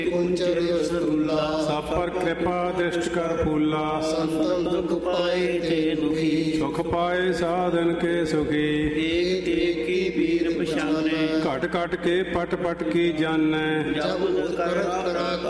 ਕੁੰਚਰ ਸਰੂਲਾ। ਸਭ ਪਰ ਕਿਰਪਾ ਦ੍ਰਿਸ਼ਟ ਕਰ ਫੂਲਾ। ਸੰਤਨ ਦੁਖ ਪਾਏ ਤੇ ਦੁਖੀ। ਸੁਖ ਪਾਏ ਸਾਧਨ ਕੇ ਸੁਖੀ। ਏਕ ਏਕ ਕੀ ਵੀਰ ਪਛਾਨੈ। ਘਟ ਘਟ ਕੇ ਪਟ ਪਟ ਕੀ ਜਾਨੈ। ਜਬ ਕਰਤ ਕਰਾ